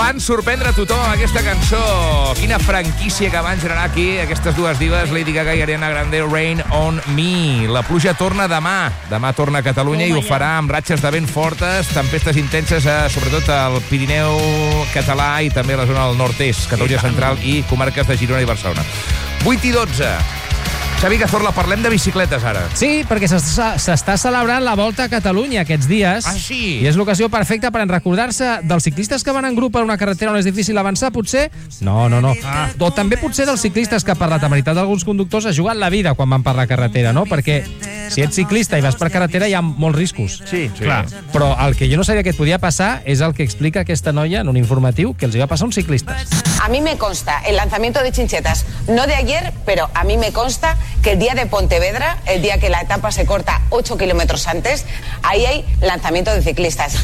van sorprendre a tothom aquesta cançó. Quina franquícia que van generar aquí aquestes dues divas, Lady Gaga i Ariana Grande, Rain on Me. La pluja torna demà. Demà torna a Catalunya i ho farà amb ratxes de vent fortes, tempestes intenses, sobretot al Pirineu català i també a la zona del nord-est, Catalunya central i comarques de Girona i Barcelona. 8 i 12. Xavi Cazorla, parlem de bicicletes ara. Sí, perquè s'està celebrant la Volta a Catalunya aquests dies. Ah, sí? I és l'ocasió perfecta per recordar-se dels ciclistes que van en grup per una carretera on és difícil avançar, potser? No. O també potser dels ciclistes que per la temeritat d'alguns conductors ha jugat la vida quan van per la carretera, no? Perquè si ets ciclista i vas per carretera hi ha molts riscos. Sí, clar. Però el que jo no sabia que et podia passar és el que explica aquesta noia en un informatiu que els hi va passar a uns ciclistes. A mí me consta el lanzamiento de Chinchetas, no de ayer, pero a mí me consta que el día de Pontevedra, el día que la etapa se corta 8 kilómetros antes, ahí hay lanzamiento de ciclistas.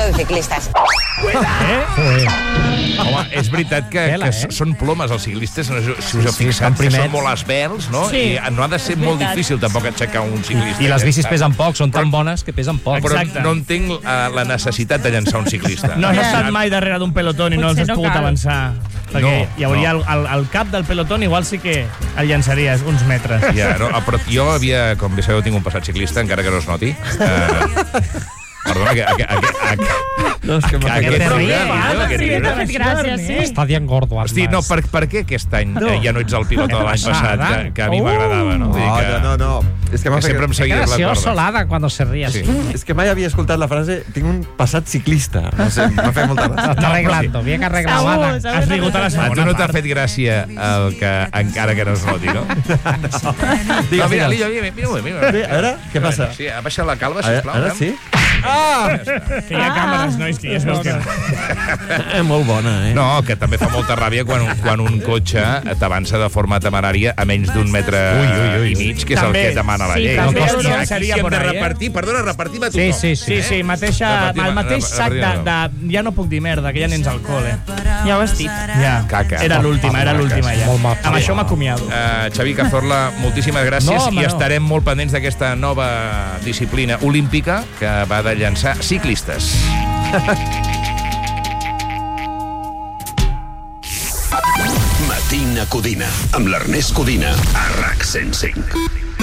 Home, és veritat que són plomes els ciclistes, si us heu fixat, que són molt esvelts, no? Sí. I no ha de ser molt difícil tampoc aixecar un ciclista. I les bicis pesen poc, són tan bones que pesen poc. Però no entenc la necessitat de llançar un ciclista. No has estat mai darrere d'un pelotó i no els has pogut avançar. Perquè hi hauria el cap del pelotó, igual sí que el llançaries uns metres. Ja, no, però jo havia, com bé sabeu, tinc un passat ciclista, encara que no es noti. Perdona, No, és que m'ha fet gràcia, sí. Està dient gordo, Arnàs. Hosti, no, per què aquest any ja no ets el pilot de l'any passat, que a mi m'agradava, no? No. És que sempre em seguia la corda. gracioso l'Ada quan se ríe así. És que mai havia escoltat la frase tinc un passat ciclista. No sé, m'ha fet molta gràcia. Està arreglando, bien arreglado, Ada. Has rigut a la A tu segona no t'ha part. fet gràcia el que encara que no es noti, no? No, mira, Lillo, mira. A veure, què passa? Sí, ha baixat la calva, sisplau. Ara sí? Que hi ha càmeres, nois, que ja es veu que... Molt bona, No, que també fa molta ràbia quan un cotxe t'avança de forma temerària a menys d'un metre i mig, que és el que demana la llei. No, Hòstia, seria aquí hem por de ahí, repartir, perdona, repartim a tothom. Sí, el mateix sac de... Ja no puc dir merda, que ja nens al col·le. Ja ho has dit. Ja, Caca. era l'última ja. Molt maco. Amb això m'acomiado. Xavi Cazorla, moltíssimes gràcies i estarem molt pendents d'aquesta nova disciplina olímpica que va de llançar ciclistes. Matina Codina, amb l'Ernest Codina, a RAC 105.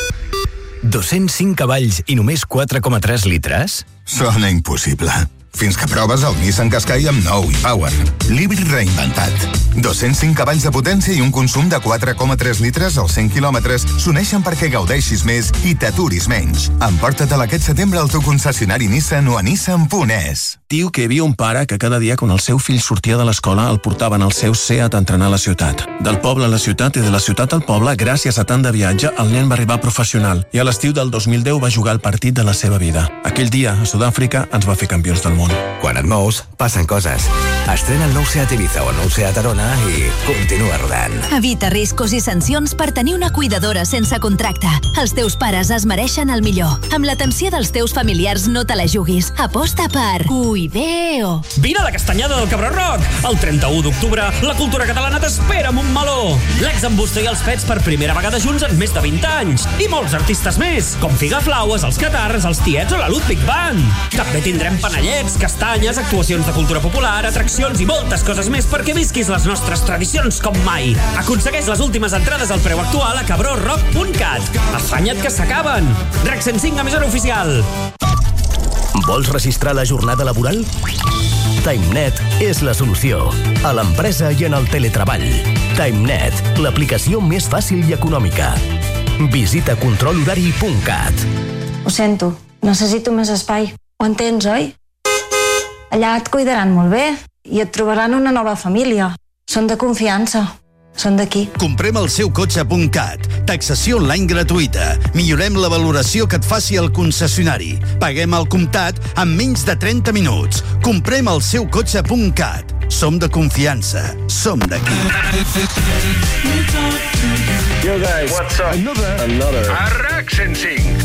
205 cavalls i només 4,3 litres? Sona impossible. Fins que proves el Nissan Qashqai amb nou e-Power. L'híbrid reinventat. 205 cavalls de potència i un consum de 4,3 litres als 100 quilòmetres s'uneixen perquè gaudeixis més i t'aturis menys. Emporta-te'l aquest setembre al teu concessionari Nissan o a nissan.es. Diu que hi havia un pare que cada dia quan el seu fill sortia de l'escola el portaven al seu Seat a entrenar a la ciutat. Del poble a la ciutat i de la ciutat al poble, gràcies a tant de viatge, el nen va arribar professional i a l'estiu del 2010 va jugar el partit de la seva vida. Aquell dia, a Sud-àfrica, ens va fer campions del món. Quan et mous, passen coses. Estrena el nou Seat Ibiza o el nou Seat Arona i continua rodant. Evita riscos i sancions per tenir una cuidadora sense contracte. Els teus pares es mereixen el millor. Amb l'atenció dels teus familiars no te la juguis. Aposta per Cuideo. Vine a la Castanyada del Cabró Rock. El 31 d'octubre, la cultura catalana t'espera amb un meló. L'ex-embusto i els Pets per primera vegada junts en més de 20 anys. I molts artistes més, com Figaflaues, els Catarres, els Tiets o la Ludwig Band. També tindrem panellets, castanyes, actuacions de cultura popular, atraccions i moltes coses més perquè visquis les nostres tradicions com mai. Aconsegueix les últimes entrades al preu actual a cabrorock.cat. Afanya't que s'acaben. RAC 105, emissora oficial. Vols registrar la jornada laboral? TimeNet és la solució. A l'empresa i en el teletreball. TimeNet, l'aplicació més fàcil i econòmica. Visita controlhorari.cat. Ho sento, necessito més espai. Ho entens, oi? Allà et cuidaran molt bé i et trobaran una nova família. Són de confiança. Són d'aquí. Comprem el seu cotxe.cat. Taxació online gratuïta. Millorem la valoració que et faci el concessionari. Paguem al comptat en menys de 30 minuts. Comprem el seu cotxe.cat. Som de confiança. Som d'aquí. Yo guys, what's up? Another. A RAC 105.